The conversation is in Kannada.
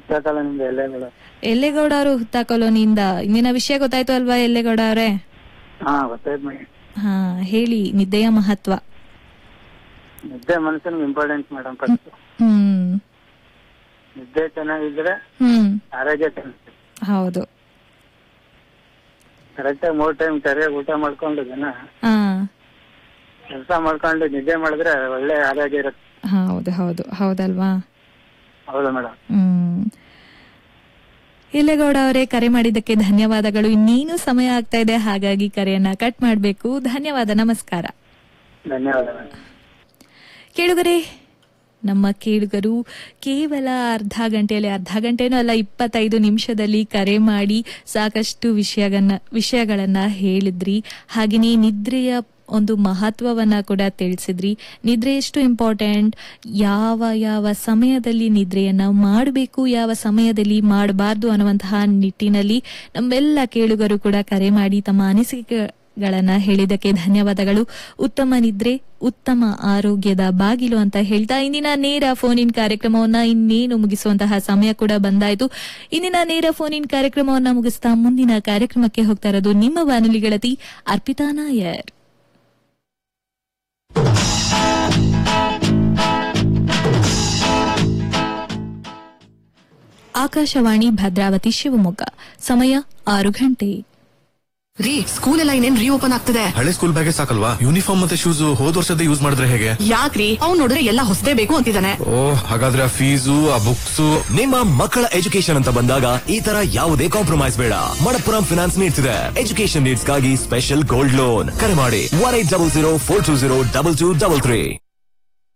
ಹುತ್ತಾಕಲಿಂದ ಎಲ್ಲೇಗೌಡ. ಎಲ್ಲೇಗೌಡ ಅವರು ಹುತ್ತಾ ಕಾಲೋನಿಯಿಂದ. ಇಂದಿನ ವಿಷಯ ಗೊತ್ತಾಯ್ತು ಅಲ್ವಾ ಎಲ್ಲೇಗೌಡ ಅವರೇ? ಹಾ ಗೊತ್ತಾಯ್ತು ಮೇಡಮ್. ಹಾ, ಹೇಳಿ ನಿದ್ದೆಯ ಮಹತ್ವ. ನಿದ್ದೆ ಮನುಷ್ಯನಿಗೆ ಇಂಪಾರ್ಟೆಂಟ್ ಮೇಡಮ್. ಫಸ್ಟ್ ನಿದ್ದೆ ಚೆನ್ನಾಗಿದ್ರೆ ಆರೋಗ್ಯ ಚೆನ್ನಾಗಿ. ಹೌದು. ಕರೆಕ್ಟ್ ಆಗಿ 3 ಟೈಮ್ ಸರಿಯಾಗಿ ಊಟ ಮಾಡ್ಕೊಂಡು ಜನ ಕೆಲಸ ಮಾಡ್ಕೊಂಡು ನಿದ್ದೆ ಮಾಡಿದ್ರೆ ಒಳ್ಳೆ ಆರೋಗ್ಯ ಇರುತ್ತೆ. ಹೌದು ಹೌದು ಹೌದಲ್ವಾ? ಹೌದಾ ಮೇಡಮ್? ಎಲ್ಲೇಗೌಡ ಅವರೇ, ಕರೆ ಮಾಡಿದ್ದಕ್ಕೆ ಧನ್ಯವಾದಗಳು. ಇನ್ನೇನು ಸಮಯ ಆಗ್ತಾ ಇದೆ, ಹಾಗಾಗಿ ಕರೆಯನ್ನ ಕಟ್ ಮಾಡಬೇಕು. ಧನ್ಯವಾದ, ನಮಸ್ಕಾರ. ಧನ್ಯವಾದ ಮೇಡಮ್. ಕೇಳುಗರೆ, ನಮ್ಮ ಕೇಳುಗರು ಕೇವಲ ಅರ್ಧ ಗಂಟೆನೂ ಅಲ್ಲ, 25 ನಿಮಿಷದಲ್ಲಿ ಕರೆ ಮಾಡಿ ಸಾಕಷ್ಟು ವಿಷಯಗಳನ್ನ ಹೇಳಿದ್ರಿ. ಹಾಗೆಯೇ ನಿದ್ರೆಯ ಒಂದು ಮಹತ್ವವನ್ನ ಕೂಡ ತಿಳಿಸಿದ್ರಿ. ನಿದ್ರೆ ಎಷ್ಟು ಇಂಪಾರ್ಟೆಂಟ್, ಯಾವ ಸಮಯದಲ್ಲಿ ನಿದ್ರೆಯನ್ನ ಮಾಡಬೇಕು, ಯಾವ ಸಮಯದಲ್ಲಿ ಮಾಡಬಾರ್ದು ಅನ್ನುವಂತಹ ನಿಟ್ಟಿನಲ್ಲಿ ನಮ್ಮೆಲ್ಲ ಕೇಳುಗರು ಕೂಡ ಕರೆ ಮಾಡಿ ತಮ್ಮ ಅನಿಸಿಕೆಗಳನ್ನ ಹೇಳಿದಕ್ಕೆ ಧನ್ಯವಾದಗಳು. ಉತ್ತಮ ನಿದ್ರೆ ಉತ್ತಮ ಆರೋಗ್ಯದ ಬಾಗಿಲು ಅಂತ ಹೇಳ್ತಾ ಇಂದಿನ ನೇರ ಫೋನ್ ಇನ್ ಕಾರ್ಯಕ್ರಮವನ್ನ ಇನ್ನೇನು ಮುಗಿಸುವಂತಹ ಸಮಯ ಕೂಡ ಬಂದಾಯ್ತು. ಇಂದಿನ ನೇರ ಫೋನ್ ಇನ್ ಕಾರ್ಯಕ್ರಮವನ್ನ ಮುಗಿಸ್ತಾ ಮುಂದಿನ ಕಾರ್ಯಕ್ರಮಕ್ಕೆ ಹೋಗ್ತಾ ಇರೋದು ನಿಮ್ಮ ಬಾನುಲಿ ಗೆಳತಿ ಅರ್ಪಿತಾ ನಾಯರ್. ಆಕಾಶವಾಣಿ ಭದ್ರಾವತಿ ಶಿವಮೊಗ್ಗ. ಸಮಯ 6 ಗಂಟೆ. ರೀ, ಸ್ಕೂಲ್ ಎಲ್ಲ ಇನ್ನೇನ್ ರೀಓಪನ್ ಆಗ್ತದೆ. ಹಳೆ ಸ್ಕೂಲ್ ಬ್ಯಾಗೇ ಸಾಕಲ್ವಾ? ಯೂನಿಫಾರ್ಮ್ ಮತ್ತೆ ಶೂಸ್ ಹೋದ್ ವರ್ಷದ ಯೂಸ್ ಮಾಡಿದ್ರೆ ಹೇಗೆ? ಯಾಕ್ರಿ, ಅವ್ನು ನೋಡಿದ್ರೆ ಎಲ್ಲ ಹೊಸದೇ ಬೇಕು ಅಂತಿದ್ದಾನೆ. ಹಾಗಾದ್ರೆ ಆ ಫೀಸು, ಆ ಬುಕ್ಸ್. ನಿಮ್ಮ ಮಕ್ಕಳ ಎಜುಕೇಶನ್ ಅಂತ ಬಂದಾಗ ಈ ತರ ಯಾವುದೇ ಕಾಂಪ್ರಮೈಸ್ ಬೇಡ. ಮಣಪ್ಪುರಂ ಫಿನಾನ್ಸ್ ನೀಡ್ತಿದೆ ಎಜುಕೇಶನ್ ನೀಡ್ಸ್ ಗಾಗಿ ಸ್ಪೆಷಲ್ ಗೋಲ್ಡ್ ಲೋನ್. ಕರೆ ಮಾಡಿ 1800 420 2233.